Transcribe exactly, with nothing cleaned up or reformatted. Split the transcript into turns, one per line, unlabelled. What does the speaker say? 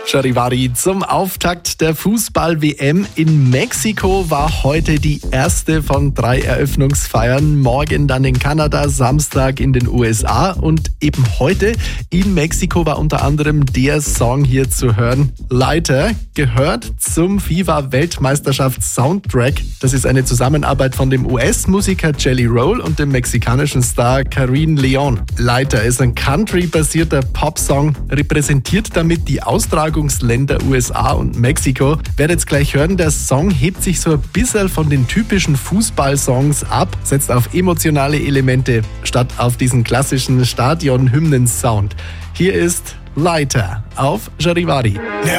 Charivari, zum Auftakt der Fußball-W M in Mexiko war heute die erste von drei Eröffnungsfeiern. Morgen dann in Kanada, Samstag in den U S A und eben heute in Mexiko war unter anderem der Song hier zu hören. Lighter gehört zum FIFA-Weltmeisterschafts-Soundtrack. Das ist eine Zusammenarbeit von dem U S-Musiker Jelly Roll und dem mexikanischen Star Karin Leon. Lighter ist ein Country-basierter Popsong, repräsentiert damit die Austragungsländer U S A und Mexiko. Werdet jetzt gleich hören, der Song hebt sich so ein bisschen von den typischen Fußballsongs ab, setzt auf emotionale Elemente statt auf diesen klassischen Stadion-Hymnen-Sound. Hier ist Lighter auf Charivari.